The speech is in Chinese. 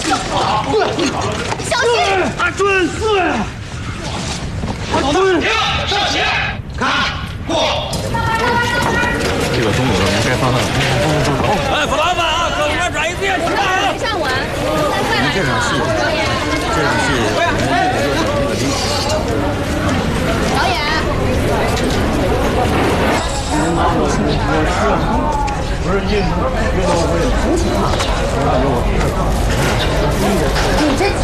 小心！ 阿春，阿春，停，上前，看过。这个中午的该放饭了。